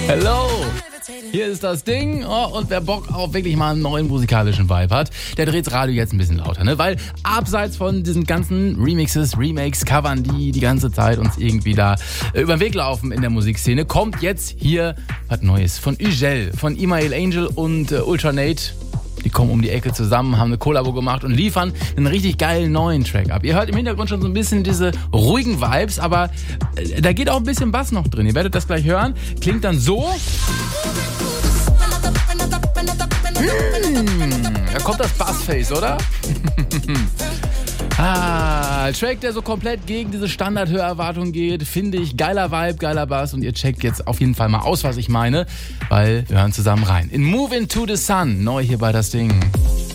Hello! Hier ist das Ding. Oh, und wer Bock auf wirklich mal einen neuen musikalischen Vibe hat, der dreht das Radio jetzt ein bisschen lauter, ne? Weil abseits von diesen ganzen Remixes, Remakes, Covern, die ganze Zeit uns irgendwie da über den Weg laufen in der Musikszene, kommt jetzt hier was Neues von Ugel, von Email Angel und Ultranate. Die kommen um die Ecke zusammen, haben eine Kollabo gemacht und liefern einen richtig geilen neuen Track ab. Ihr hört im Hintergrund schon so ein bisschen diese ruhigen Vibes, aber da geht auch ein bisschen Bass noch drin. Ihr werdet das gleich hören. Klingt dann so. Da kommt das Bassface, oder? Track, der so komplett gegen diese Standardhörerwartung geht, finde ich. Geiler Vibe, geiler Bass und ihr checkt jetzt auf jeden Fall mal aus, was ich meine, weil wir hören zusammen rein. In Move Into the Sun, neu hier bei Das Ding.